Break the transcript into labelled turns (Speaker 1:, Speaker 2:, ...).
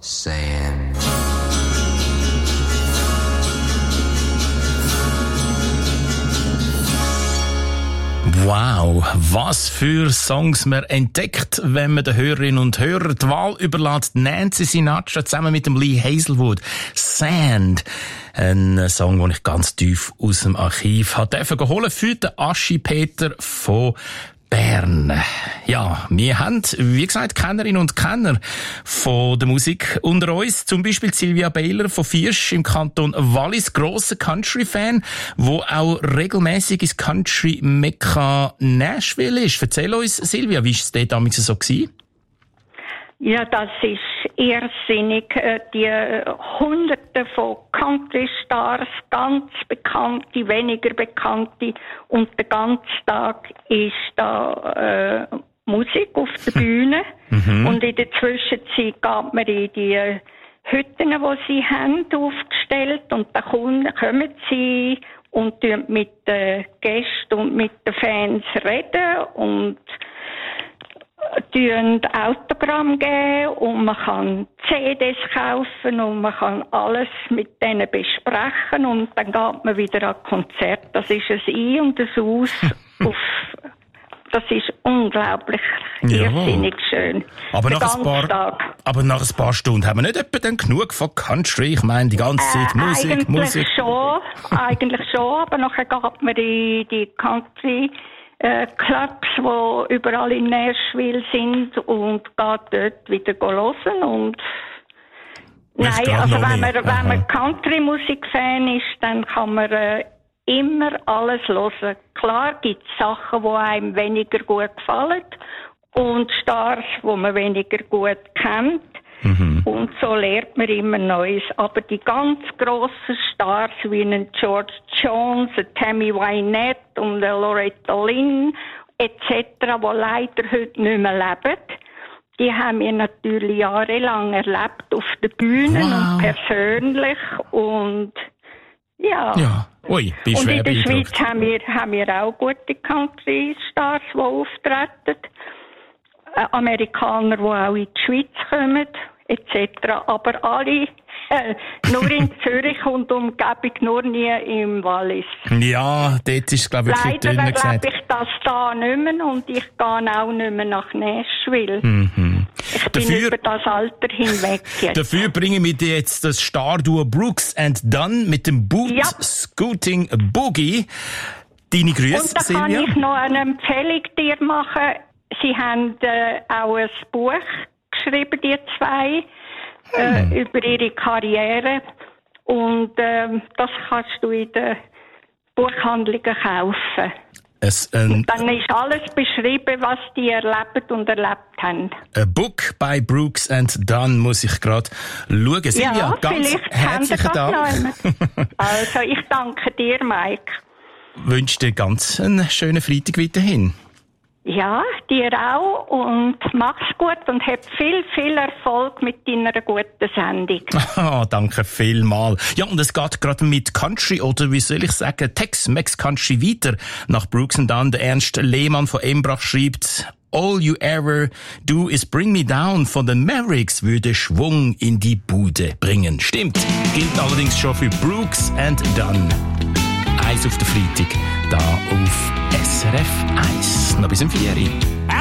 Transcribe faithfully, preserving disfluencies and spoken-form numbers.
Speaker 1: Sand.
Speaker 2: Wow, was für Songs man entdeckt, wenn man den Hörerinnen und Hörern die Wahl überlässt. Nancy Sinatra zusammen mit dem Lee Hazelwood. Sand. Ein Song, den ich ganz tief aus dem Archiv habe holen für den Aschi Peter von Bern. Ja, wir haben, wie gesagt, Kennerinnen und Kenner von der Musik unter uns. Zum Beispiel Sylvia Baylor von Viersch im Kanton Wallis, grosser Country-Fan, wo auch regelmäßig ins Country-Mekka Nashville ist. Erzähl uns, Sylvia, wie war es dort damals so gewesen?
Speaker 3: Ja, das ist irrsinnig. Die Hunderte von Country-Stars, ganz bekannte, weniger bekannte, und den ganzen Tag ist da äh, Musik auf der Bühne. Mhm. Und in der Zwischenzeit geht man in die Hütten, die sie haben, aufgestellt, und dann kommen sie und mit den Gästen und mit den Fans reden und tun Autogramm geben, und man kann C Ds kaufen und man kann alles mit denen besprechen, und dann geht man wieder an Konzert. Das ist ein Ein- und ein Aus. auf, das ist unglaublich irrsinnig schön.
Speaker 2: Aber nach, ein paar, aber nach ein paar Stunden haben wir nicht etwa dann genug von Country? Ich meine, die ganze Zeit äh, Musik,
Speaker 3: eigentlich
Speaker 2: Musik.
Speaker 3: Schon, eigentlich schon, aber nachher geht man in die Country Äh, Clubs, die überall in Nashville sind, und geht dort wieder hören. Und nein, also wenn man, wenn man Country-Musik-Fan ist, dann kann man äh, immer alles hören. Klar gibt es Sachen, die einem weniger gut gefallen, und Stars, die man weniger gut kennt. Mhm. Und so lernt man immer Neues. Aber die ganz grossen Stars wie einen George Jones, einen Tammy Wynette und eine Loretta Lynn et cetera, die leider heute nicht mehr leben, die haben wir natürlich jahrelang erlebt auf den Bühnen, wow, und persönlich. Und ja.
Speaker 2: ja. Ui, bin
Speaker 3: und
Speaker 2: schwer
Speaker 3: in der
Speaker 2: beeindruckt.
Speaker 3: Schweiz haben wir, haben wir auch gute Country-Stars, die auftreten. Amerikaner, die auch in die Schweiz kommen, et cetera. Aber alle äh, nur in Zürich und Umgebung, nur nie im Wallis.
Speaker 2: Ja, dort ist es, glaube ich, wirklich dünner gesagt.
Speaker 3: Leider erlebe ich das da nicht mehr, und ich gehe auch nicht mehr nach Nashville.
Speaker 2: Mhm.
Speaker 3: Ich bin
Speaker 2: dafür,
Speaker 3: über das Alter hinweg jetzt.
Speaker 2: Dafür bringen wir dir jetzt das Starduo Brooks and Dunn mit dem Boot
Speaker 3: ja.
Speaker 2: Scooting Boogie. Deine Grüße,
Speaker 3: Und da
Speaker 2: Silvia.
Speaker 3: kann ich noch eine Empfehlung dir machen. Sie haben äh, auch ein Buch geschrieben, die zwei, äh, hm. über ihre Karriere. Und äh, das kannst du in den Buchhandlungen kaufen.
Speaker 2: Es, ähm,
Speaker 3: und dann ist alles beschrieben, was die erlebt und erlebt haben.
Speaker 2: A Book by Brooks and Dunn, muss ich gerade schauen. Silvia,
Speaker 3: ja,
Speaker 2: ganz herzlichen Dank.
Speaker 3: Also, ich danke dir, Mike.
Speaker 2: Wünsche dir ganz einen schönen Freitag weiterhin.
Speaker 3: Ja, dir auch, und mach's gut und hab viel, viel Erfolg mit deiner guten Sendung.
Speaker 2: Oh, danke vielmals. Ja, und es geht gerade mit Country, oder wie soll ich sagen, Tex-Mex Country weiter. Nach Brooks and Dunn, der Ernst Lehmann von Embrach schreibt: All you ever do is bring me down von den Mavericks würde Schwung in die Bude bringen. Stimmt, gilt allerdings schon für Brooks and Dunn. Eins auf der Freitag, da auf S R F eins. Noch bis um vier Uhr.